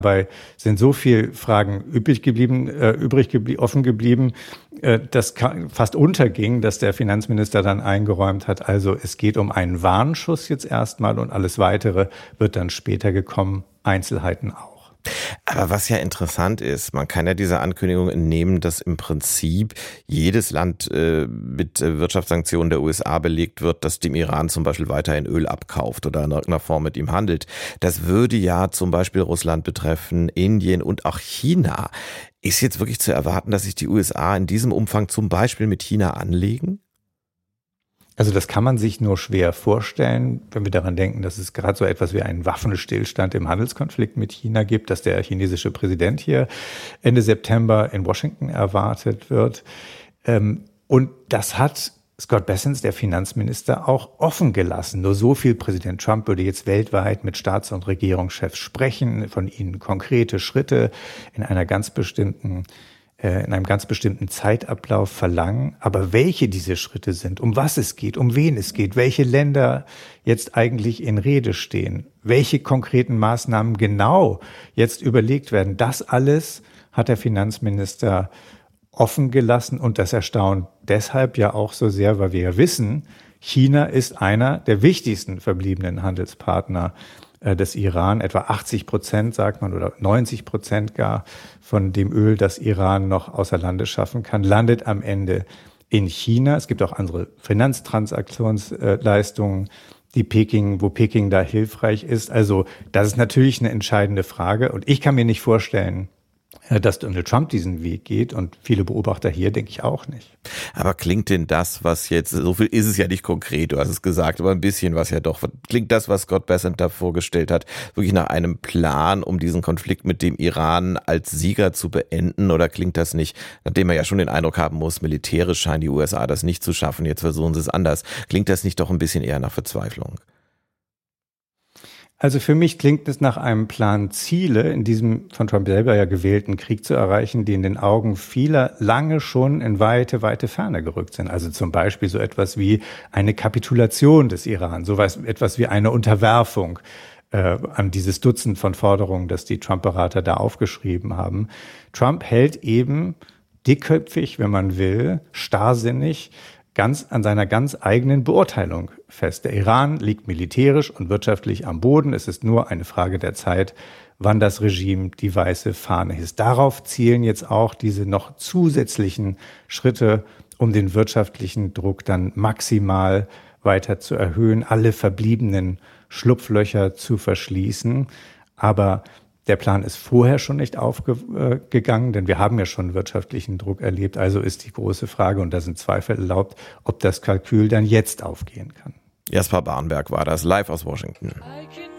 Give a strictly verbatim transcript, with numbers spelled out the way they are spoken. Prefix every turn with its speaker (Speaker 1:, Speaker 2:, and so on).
Speaker 1: Dabei sind so viele Fragen übrig geblieben, äh, übrig geblie- offen geblieben, äh, dass ka- fast unterging, dass der Finanzminister dann eingeräumt hat, also es geht um einen Warnschuss jetzt erstmal und alles Weitere wird dann später gekommen, Einzelheiten auch.
Speaker 2: Aber was ja interessant ist, man kann ja dieser Ankündigung entnehmen, dass im Prinzip jedes Land äh, mit äh, Wirtschaftssanktionen der U S A belegt wird, das dem Iran zum Beispiel weiterhin Öl abkauft oder in irgendeiner Form mit ihm handelt. Das würde ja zum Beispiel Russland betreffen, Indien und auch China. Ist jetzt wirklich zu erwarten, dass sich die U S A in diesem Umfang zum Beispiel mit China anlegen?
Speaker 1: Also das kann man sich nur schwer vorstellen, wenn wir daran denken, dass es gerade so etwas wie einen Waffenstillstand im Handelskonflikt mit China gibt, dass der chinesische Präsident hier Ende September in Washington erwartet wird. Und das hat Scott Bessent, der Finanzminister, auch offen gelassen. Nur so viel: Präsident Trump würde jetzt weltweit mit Staats- und Regierungschefs sprechen, von ihnen konkrete Schritte in einer ganz bestimmten in einem ganz bestimmten Zeitablauf verlangen. Aber welche diese Schritte sind, um was es geht, um wen es geht, welche Länder jetzt eigentlich in Rede stehen, welche konkreten Maßnahmen genau jetzt überlegt werden, das alles hat der Finanzminister offen gelassen. Und das erstaunt deshalb ja auch so sehr, weil wir ja wissen, China ist einer der wichtigsten verbliebenen Handelspartner des Iran. Etwa achtzig Prozent, sagt man, oder neunzig Prozent gar von dem Öl, das Iran noch außer Landes schaffen kann, landet am Ende in China. Es gibt auch andere Finanztransaktionsleistungen, die Peking, wo Peking da hilfreich ist. Also das ist natürlich eine entscheidende Frage. Und ich kann mir nicht vorstellen, dass Donald Trump diesen Weg geht, und viele Beobachter hier denke ich auch nicht.
Speaker 2: Aber klingt denn das, was jetzt, so viel ist es ja nicht konkret, du hast es gesagt, aber ein bisschen was ja doch, klingt das, was Scott Bessent da vorgestellt hat, wirklich nach einem Plan, um diesen Konflikt mit dem Iran als Sieger zu beenden, oder klingt das nicht, nachdem man ja schon den Eindruck haben muss, militärisch scheinen die U S A das nicht zu schaffen, jetzt versuchen sie es anders, klingt das nicht doch ein bisschen eher nach Verzweiflung?
Speaker 1: Also für mich klingt es nach einem Plan, Ziele in diesem von Trump selber ja gewählten Krieg zu erreichen, die in den Augen vieler lange schon in weite, weite Ferne gerückt sind. Also zum Beispiel so etwas wie eine Kapitulation des Iran, so etwas wie eine Unterwerfung äh, an dieses Dutzend von Forderungen, das die Trump-Berater da aufgeschrieben haben. Trump hält eben dickköpfig, wenn man will, starrsinnig, ganz an seiner ganz eigenen Beurteilung fest. Der Iran liegt militärisch und wirtschaftlich am Boden. Es ist nur eine Frage der Zeit, wann das Regime die weiße Fahne hisst. Darauf zielen jetzt auch diese noch zusätzlichen Schritte, um den wirtschaftlichen Druck dann maximal weiter zu erhöhen, alle verbliebenen Schlupflöcher zu verschließen. Aber der Plan ist vorher schon nicht aufgegangen, denn wir haben ja schon wirtschaftlichen Druck erlebt. Also ist die große Frage, und da sind Zweifel erlaubt, ob das Kalkül dann jetzt aufgehen kann.
Speaker 2: Jaspar Barnberg war das, live aus Washington.